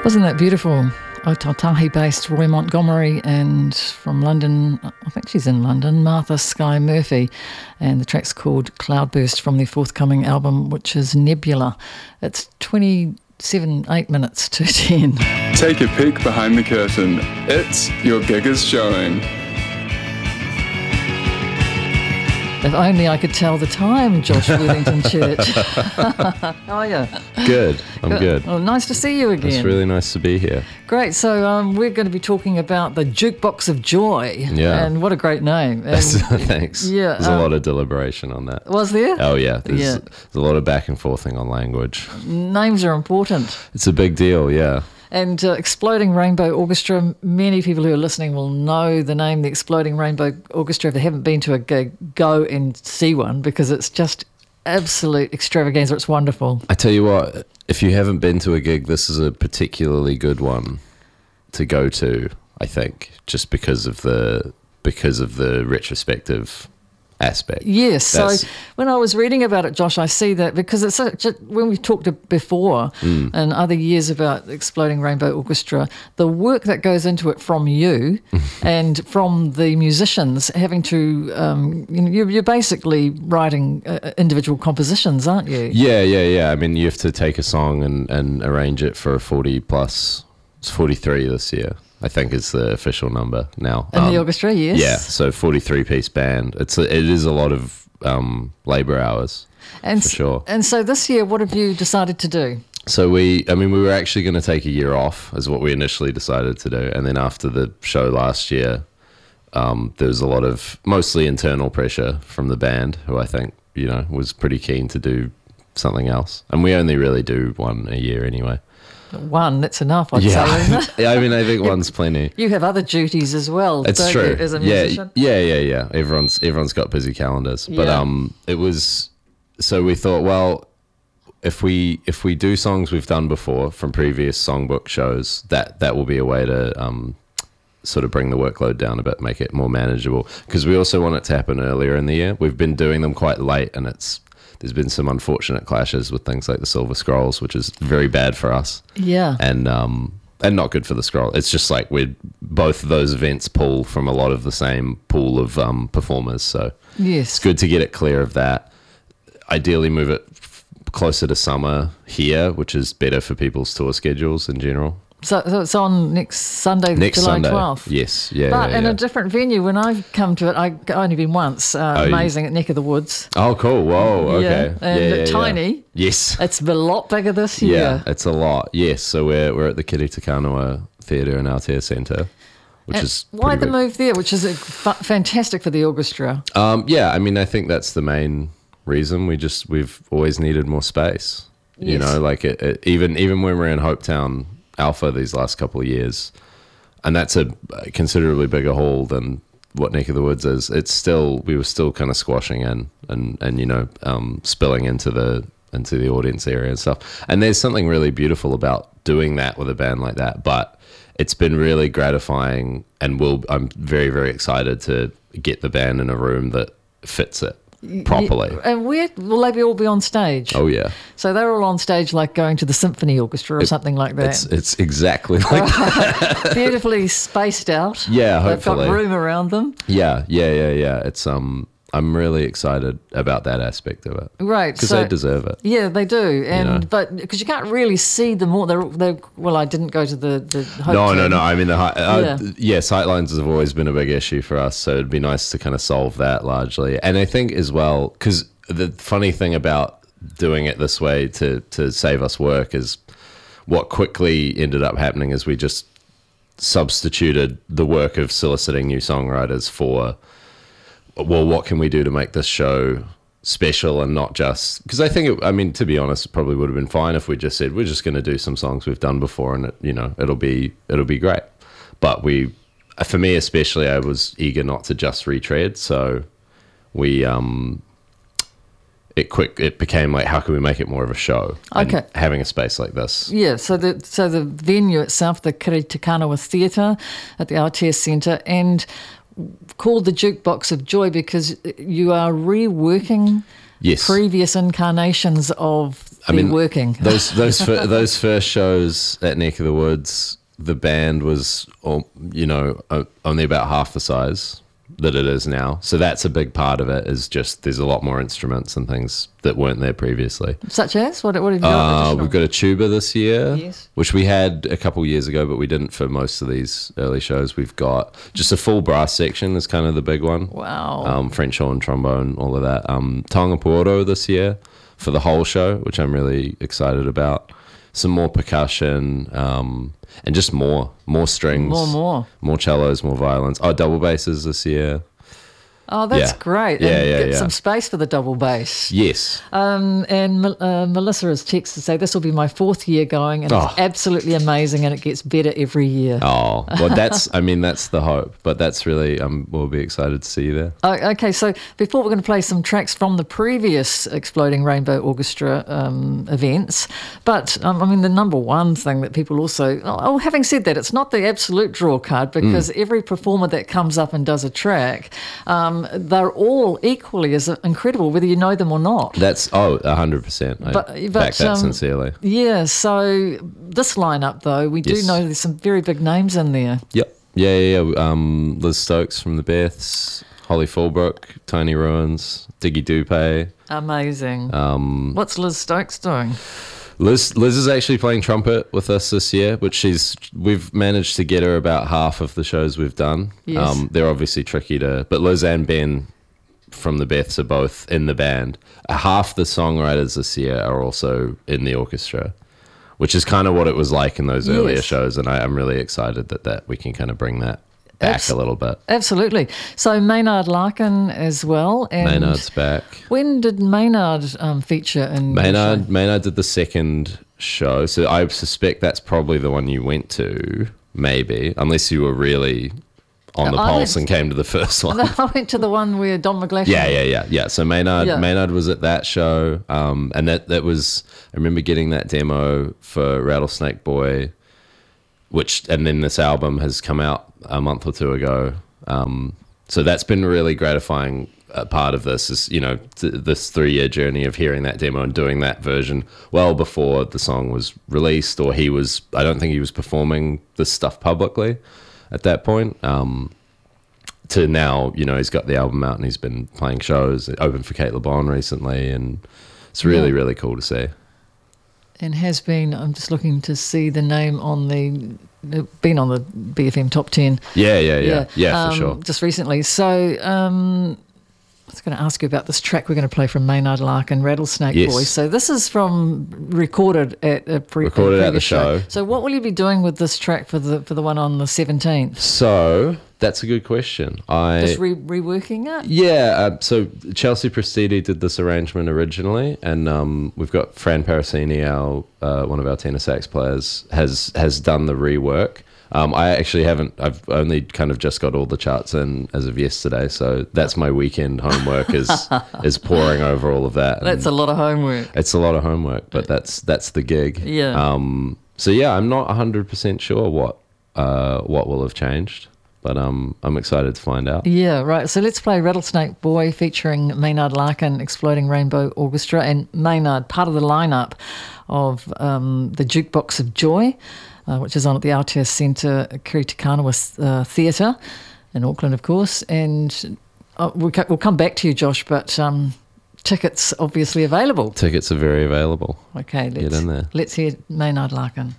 Wasn't that beautiful? Otautahi-based Roy Montgomery, and from London, I think she's in London, Martha Sky Murphy, and the track's called Cloudburst from their forthcoming album, which is Nebula. It's 8 minutes to 10. Take a peek behind the curtain. It's Your Gig is Showing. If only I could tell the time, Josh Worthington Church. How are you? Good. I'm good. Well, nice to see you again. It's really nice to be here. Great. So we're going to be talking about the Jukebox of Joy. Yeah. And what a great name. And, Thanks. Yeah. There's a lot of deliberation on that. Was there? Oh, yeah. There's a lot of back and forthing on language. Names are important. It's a big deal, yeah. And Exploding Rainbow Orchestra, many people who are listening will know the name, the Exploding Rainbow Orchestra. If they haven't been to a gig, go and see one, because it's just absolute extravaganza. It's wonderful. I tell you what, if you haven't been to a gig, this is a particularly good one to go to, I think, just because of the retrospective aspect. Yes, so when I was reading about it, Josh, I see that because it's when we talked before and other years about Exploding Rainbow Orchestra, the work that goes into it from you and from the musicians having to, you're basically writing individual compositions, aren't you? Yeah. I mean, you have to take a song and arrange it for a 40 plus. It's 43 this year, I think is the official number now. In the orchestra, yes. Yeah, so 43-piece band. It is a lot of labour hours, for sure. And so this year, what have you decided to do? So we were actually going to take a year off, is what we initially decided to do. And then after the show last year, there was a lot of mostly internal pressure from the band, who I think, was pretty keen to do something else. And we only really do one a year anyway. One, that's enough, I'd say, isn't it? I mean, I think one's plenty. You have other duties as well. It's true. You, as a musician? Yeah. Everyone's got busy calendars. But it was, so we thought, well, if we do songs we've done before from previous songbook shows, that will be a way to sort of bring the workload down a bit, make it more manageable. Because we also want it to happen earlier in the year. We've been doing them quite late, and there's been some unfortunate clashes with things like the Silver Scrolls, which is very bad for us. Yeah. And not good for the Scroll. It's just like both of those events pull from a lot of the same pool of performers. So yes, it's good to get it clear of that. Ideally move it closer to summer here, which is better for people's tour schedules in general. So it's on next Sunday, July 12th. Yes, yeah. But in a different venue. When I've come to it, I've only been once. Amazing at Neck of the Woods. Oh, cool. Whoa, okay. Yeah. And tiny. Yeah. Yes. It's a lot bigger this year. Yeah, it's a lot. Yes, so we're at the Kiri Takanua Theatre and Aotea Centre, which is why the big. move there, which is fantastic for the orchestra. Yeah, I mean, I think that's the main reason. We've always needed more space. Yes. Like even when we're in Hopetown Alpha these last couple of years, and that's a considerably bigger hall than what Neck of the Woods is. We were still kind of squashing in and spilling into the audience area and stuff. And there's something really beautiful about doing that with a band like that. But it's been really gratifying, and I'm very, very excited to get the band in a room that fits it properly. And where will they all be on stage? Oh yeah. So they're all on stage like going to the symphony orchestra or something like that. It's exactly like that. Beautifully spaced out. Yeah, They've hopefully. got room around them. Yeah. It's I'm really excited about that aspect of it. Right. Because they deserve it. Yeah, they do. But because you can't really see them all. Well, I didn't go to the No. I mean, sightlines have always been a big issue for us, so it'd be nice to kind of solve that largely. And I think as well, because the funny thing about doing it this way to save us work is what quickly ended up happening is we just substituted the work of soliciting new songwriters for, well, what can we do to make this show special and not just... Because I think, to be honest, it probably would have been fine if we just said, we're just going to do some songs we've done before and, it'll be great. But for me especially, I was eager not to just retread. So we... It became like, how can we make it more of a show? Okay. And having a space like this. Yeah, so the venue itself, the Kiri Takanua Theatre at the Aotea Centre, and called the Jukebox of Joy because you are reworking previous incarnations of I mean, working. those first shows at Neck of the Woods, the band was, only about half the size that it is now. So that's a big part of it, is just there's a lot more instruments and things that weren't there previously. Such as? What have you got? We've got a tuba this year, Yes. which we had a couple years ago, but we didn't for most of these early shows. We've got just a full brass section is kind of the big one. Wow. French horn, trombone, all of that. Taonga Pōro this year for the whole show, which I'm really excited about. Some more percussion, and just more strings, more cellos, more violins. Oh, double basses this year. Oh, that's great. Yeah, and yeah, get yeah. some space for the double bass. Yes. And Melissa has texted to say this will be my 4th year going, and it's absolutely amazing, and it gets better every year. Oh, well, that's the hope. But that's really, we'll be excited to see you there. Oh, okay, so before we're going to play some tracks from the previous Exploding Rainbow Orchestra events, but the number one thing that people also, having said that, it's not the absolute draw card, because every performer that comes up and does a track, they're all equally as incredible, whether you know them or not. That's 100%. I back that sincerely. Yeah. So this lineup, though, we do know there's some very big names in there. Yep. Yeah. Liz Stokes from the Beths, Holly Fulbrook, Tiny Ruins, Diggy Dupe. Amazing. What's Liz Stokes doing? Liz is actually playing trumpet with us this year, which we've managed to get her about half of the shows we've done. Yes. They're obviously tricky but Liz and Ben from the Beths are both in the band. Half the songwriters this year are also in the orchestra, which is kind of what it was like in those earlier shows, and I'm really excited that we can kind of bring that back a little bit. Absolutely. So Maynard Larkin as well. And Maynard's back. When did Maynard feature in Maynard did the second show, so I suspect that's probably the one you went to, maybe, unless you were really on the pulse and came to the first one. I went to the one where Don McGlashan. Yeah. So Maynard was at that show, and that was, I remember getting that demo for Rattlesnake Boy, and then this album has come out a month or two ago. So that's been really gratifying. Part of this is, this 3-year journey of hearing that demo and doing that version well before the song was released, or I don't think he was performing this stuff publicly at that point. To now, he's got the album out and he's been playing shows, opened for Kate LeBon recently, and it's really, really cool to see. And has been, I'm just looking to see the name been on the BFM Top 10. Yeah, for sure. Just recently. So I was going to ask you about this track we're going to play from Maynard Larkin, Rattlesnake Boy. So this is recorded at a the show. So what will you be doing with this track for the one on the 17th? So that's a good question. Just reworking it? Yeah. So Chelsea Prestiti did this arrangement originally, and we've got Fran Parasini, one of our tenor sax players, has done the rework. I actually haven't. I've only kind of just got all the charts in as of yesterday, so that's my weekend homework is poring over all of that. That's a lot of homework. It's a lot of homework, but that's the gig. Yeah. So yeah, I'm not 100% sure what will have changed, but I'm excited to find out. Yeah, right. So let's play Rattlesnake Boy featuring Maynard Larkin, Exploding Rainbow Orchestra, and Maynard, part of the lineup of the Jukebox of Joy, which is on at the Aotea Centre, Kiritikanawa Theatre in Auckland, of course. And we'll come back to you, Josh, but tickets obviously available. Tickets are very available. Okay, get in there. Let's hear Maynard Larkin.